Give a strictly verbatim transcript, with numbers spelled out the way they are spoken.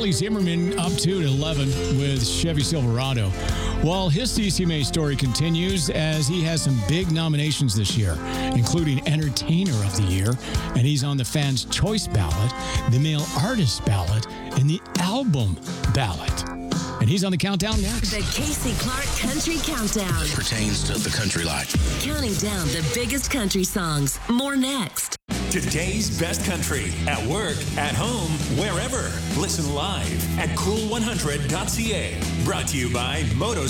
Carly Zimmerman up to at eleven with Chevy Silverado. While his C C M A story continues as he has some big nominations this year, including Entertainer of the Year, and he's on the Fans' Choice ballot, the Male Artist ballot, and the Album ballot. And he's on the countdown next. The Casey Clark Country Countdown. Pertains to the country life. Counting down the biggest country songs. More next. Today's best country. At work, at home, wherever. Listen live at cool one hundred dot c a. Brought to you by Moto